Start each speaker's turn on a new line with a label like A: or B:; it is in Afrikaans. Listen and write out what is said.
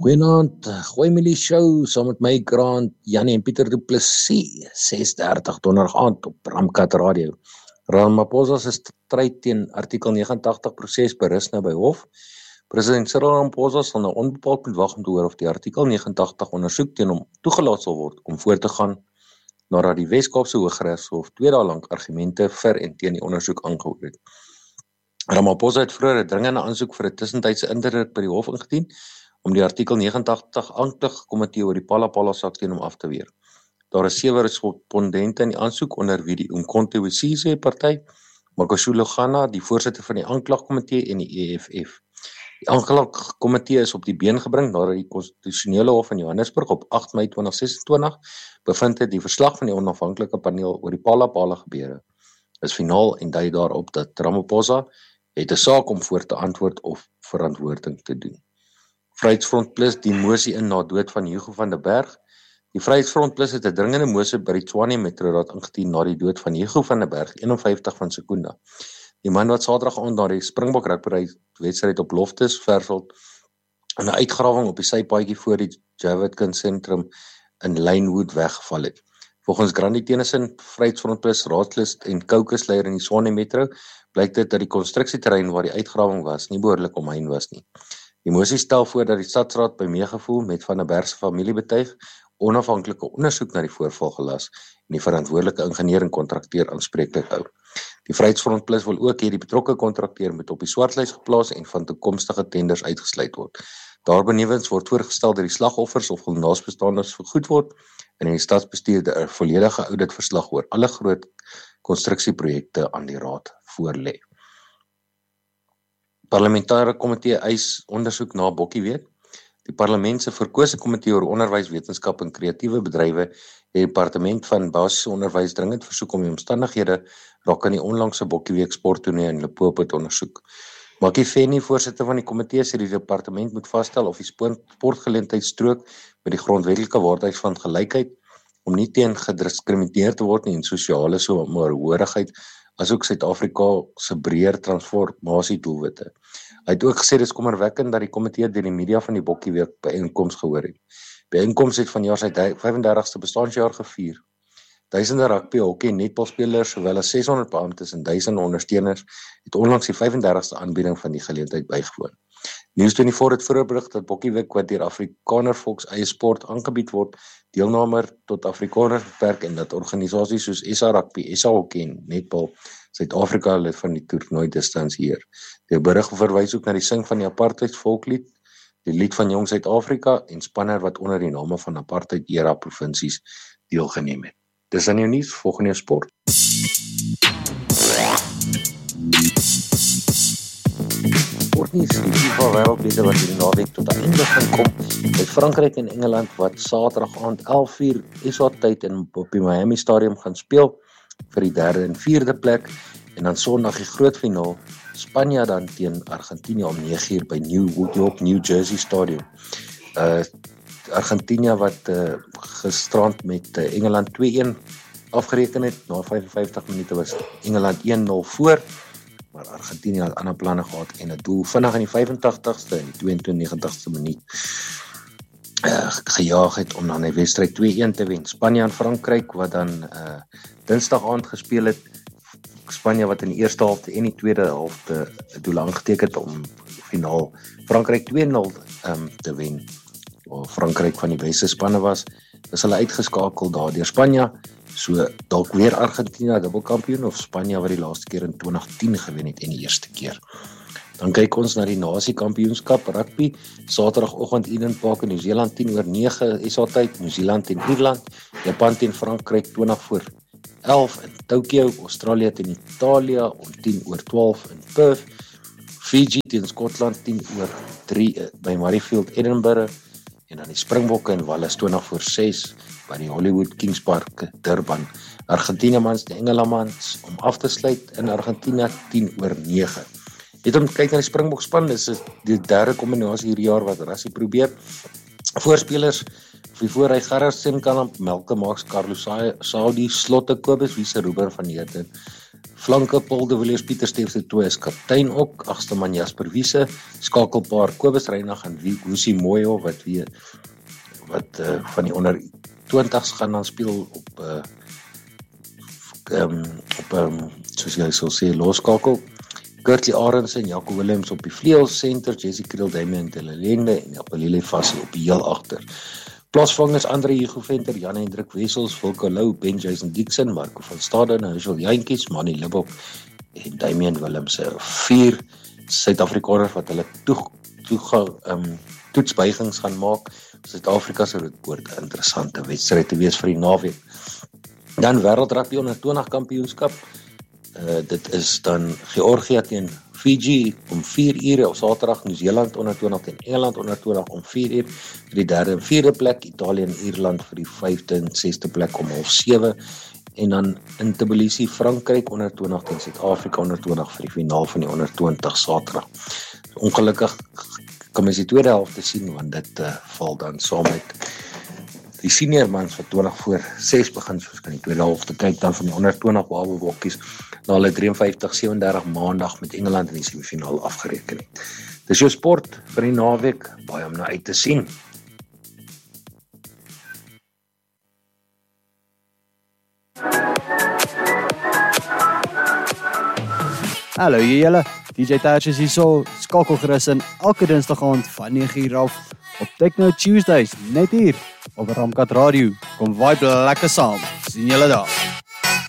A: Goeienaand, gooi my die show saam met my Grant, Jannie en Pieter Du Plessis, 6:30 donderdag aand op Ramkat Radio. Ramaphosa se stryd teen artikel 89 proses berus nou by hof. President Cyril Ramaphosa sal nou onbepaald moet wag om te hoor of die artikel 89 ondersoek teen hom toegelaat sal word om voort te gaan nadat die Wes-Kaapse Hooggeregshof 2 dae lank argumente vir en teen die ondersoek aangehoor het. Ramaphosa het vroeër 'n dringende aansoek vir 'n tussentydse indruk by die hof ingedien om die artikel 89 amptelike komitee oor die Phala saak teen hom af te weer. Daar is 7 respondente in die aansoek onder wie die Umkhonto we Sizwe party, Makashule Ghana, die voorsitter van die aanklagkomitee en die EFF. Die aanklagkomitee is op die been gebring nadat die konstitusionele hof in Johannesburg op 8 Mei 2026 bevind het die verslag van die onafhanklike paneel oor die Phala gebeure is finaal en dui daarop dat Ramaphosa het 'n saak om voor te antwoord of verantwoording te doen. Vryheidsfront Plus die mosie in na dood van Hugo van der Berg. Die Vryheidsfront Plus het 'n dringende mosie by die Tshwane Metroraad ingedien na die dood van Hugo van der Berg, 51 van Sekunda. Die man wat Saterdag aand na die Springbok rugby wedstryd op Loftus Versfeld in 'n uitgrawing op die sypaadjie voor die Javitkin sentrum in Lynewood weggeval het. Volgens Grandi Tennyson, Vryheidsfront Plus raadslid en caucusleier in die Tshwane Metro, blyk dit dat die konstruksieterrein waar die uitgrawing was nie behoorlik omheind was nie. Die mosie stel voor dat die Stadsraad by meegevoel met Van der Berg se familie betuig, onafhanklike ondersoek na die voorval gelas en die verantwoordelike ingenieur en kontrakteur aanspreeklik hou. Die Vryheidsfront Plus wil ook hierdie betrokke kontrakteur met op die swartlys geplaas en van toekomstige tenders uitgesluit word. Daarbenewens word voorgestel dat die slagoffers of hul naasbestaandes vergoed word en die stadsbestuur 'n volledige auditverslag oor alle groot konstruksieprojekte aan die raad voorlê. Parlementêre komitee eis ondersoek na Bokkieweek. Die parlement se verkose komitee oor onderwys, wetenskap en kreatiewe bedrywe het die departement van basiese onderwys dringend versoek om die omstandighede rakende die onlangse Bokkieweek sporttoernooi in Limpopo te ondersoek. Makifeni, voorsitter van die komitee, sê die departement moet vasstel of die sportgeleentheid strook met die grondwetlike waardes van gelykheid om nie teen gediskrimineer te word nie en sosiale samehorigheid asook Suid-Afrika se breër transformasie doelwitte. Hy het ook gesê dis kommerwekkend dat die komitee deur die media van die Bokkieweek byeenkoms gehoor het. Byeenkoms het vanjaar sy 35ste bestaanjaar gevier. Duisende rugby, hokkie en netbalspelers, sowel as 600 beamptes en duisende ondersteuners het onlangs die 35ste aanbieding van die geleentheid bygewoon. News24 het voorberig dat Bokkieweek wat deur Afrikaner volks eie sport aangebied word, deelname tot Afrikaners beperk en dat organisasies soos SA Rugby, SA Hokkie en Netbal Suid-Afrika lid van die toernooi distansieer. Die berig verwys ook na die sing van die apartheid volklied, die lied van Jong Suid-Afrika en spanne wat onder die name van apartheid era provinsies deelgeneem het. Dis dan jou nuus, volgende jou sport. Sportnuus, die FIFA wêreldbeker wat hierdie naweek tot 'n einde gaan kom, met Frankryk en Engeland wat Saterdag aand 11:00 SA tyd op die Miami Stadium gaan speel vir die 3de en 4de plek en dan Sondag die groot finaal Spanje dan teen Argentinië om 9:00 by New Jersey Stadium. Argentinië wat gisterand met Engeland 2-1 afgereken het, na 55 minute was Engeland 1-0 voor, maar Argentinië het ander planne gehad en 'n doel vinnig in die 85ste en die 92ste minuut gejaag het om dan die wedstryd 2-1 te wen. Spanje en Frankryk wat dan Dinsdag aand gespeel het. Spanje wat in die eerste helfte en die tweede helfte doel aangeteken het om finaal Frankryk 2-0 te wen. Waar Frankryk van die beste spanne was, is hulle uitgeskakel daar deur Spanje. So dalk weer Argentinië dubbelkampioen of Spanje wat die laaste keer in 2010 gewen het en die eerste keer. Dan kyk ons na die Nasie-kampioenskap rugby. Saterdagoggend Eden Park in Nieu-Seeland 10:09 SA tyd, Nieu-Seeland teen Ierland, Japan teen Frankryk 20:11 in Tokyo, Australië teen Italië om 10:12 in Perth, Fiji teen Skotland 10:03 by Murrayfield, Edinburgh, en dan die Springbokke in Wallis 20:06 by die Hollywood Kings Park, Durban. Argentinië mans teen Engeland om af te sluit in Argentinië 10:09. Net om te kyk na die Springbok span, dis die derde kombinasie hierdie jaar wat Rassie probeer. Voorspelers, Vivory Gerardsen kan op Melke Maaks, Carlos Saudi, Slotte Kobus, Wiese Ruben van Heerden, Flanke Paul de Villiers, Pieter Steeves de Tooi is kaptein ook, agste man Jasper Wiese, skakelpaar Kobus Reinagh en Woesie Moyo wat van die onder 20s gaan dan speel op soos jy sal sê loskakel. Kurtley Arends en Jaco Williams op die vleuelsenter, Jessie Kriel, Damian Telelende en Apelile Fassie op die heel agter. Plaasvangers Andre Hugo Venter, Jan Hendrik Wessels, Wilco Lou, Ben Jason Dixon, Marco van Staden, Herschel Jantjies, Manny Libbok en Damian Willems. 4 Suid-Afrikaners wat hulle toetsbuigings gaan maak. Suid-Afrika sou dit behoort 'n interessante wedstryd te wees vir die naweek. Dan wêreld rugby onder 20 kampioenskap. Dit is dan Georgië teen Fiji om 4 ure op Saterdag, Nieu-Seeland onder 20 teen Engeland onder 20 om 4 uur, vir die 3de en 4de plek, Italië en Ierland vir die 5de en 6de plek om 6:30, en dan in Tbilisi, Frankryk onder 20 teen Suid-Afrika onder 20 vir die finaal van die onder 20 Saterdag. Ongelukkig kan mens die tweede helfte sien, want dit val dan saam met die senior mans wat 20:06 begin, soos kan die tweede helfte kyk dan van die onder 20 Babelbokkies, na hulle 53-37 maandag met Engeland in die semifinaal afgereken het. Dis jou sport vir die naweek, baie om na uit te sien.
B: Hallo julle, DJ Tatches hier so, skakel gerus in elke dinsdag aand van 9:00 af op Techno Tuesdays, net hier op Ramkat Radio. Kom vibe lekker saam, sien julle daar.